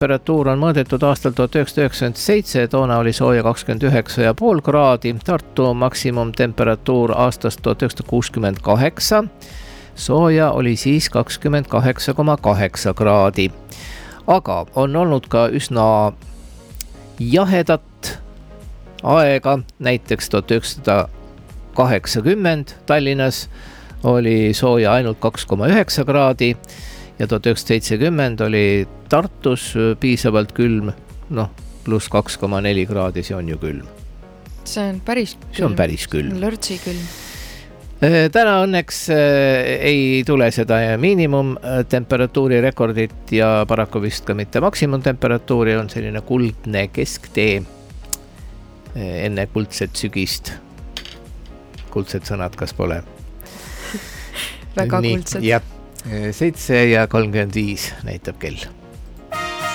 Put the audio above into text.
temperatuur on mõõdetud aastal 1997, toona oli sooja 29,5 kraadi, Tartu maksimumtemperatuur aastast 1968, sooja oli siis 28,8 kraadi. Aga on olnud ka üsna jahedat aega, näiteks 1980 Tallinnas oli sooja ainult 2,9 kraadi ja 1970 oli Tartus piisavalt külm, pluss 2,4 kraadi, see on ju külm. See on päris külm. See on päris külm. Lörtsi külm. Täna õnneks ei tule seda miinimumtemperatuuri rekordit ja paraku vist ka mitte maksimumtemperatuuri, on selline kuldne kesktee enne kuldset sügist. Kuldsed sõnad, kas pole? Väga kuldsed. Jah, 7:35 näitab kell.